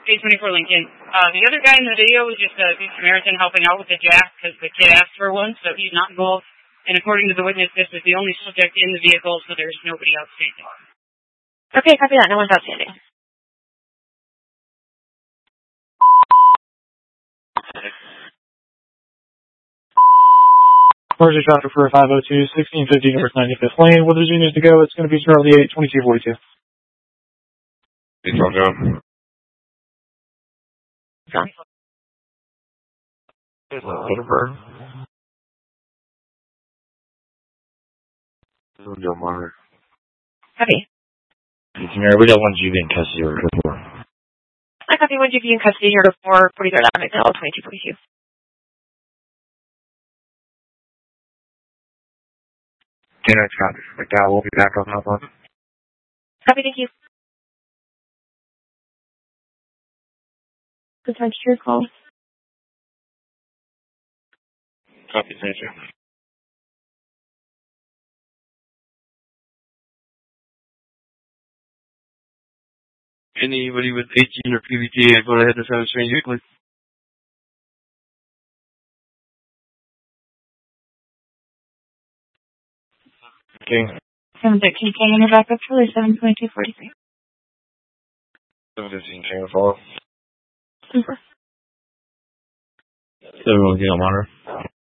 824 Lincoln. The other guy in the video was just a Good Samaritan helping out with the jack because the kid asked for one, so he's not involved. And according to the witness, this was the only subject in the vehicle, so there's nobody outstanding. Okay, copy that. No one's outstanding. Emergency traffic for 502, 1650 North 95th Lane. Where there's units to go, it's going to be Charlie 8, 2242. It's all John. John. Whatever. Don't monitor. Copy. Mary, we got one GV in custody or before. I copy one GV in custody here to 443rd Avenue, McDowell, 2242. Dinner traffic. McDowell will be back on that one. Copy, thank you. Good time to your call. Copy, thank you. Anybody with 18 or PVTA, go ahead and try to train quickly. King. 713 King in your backup, Charlie 72243. 715 King to follow. Super. 7-1 King on monitor.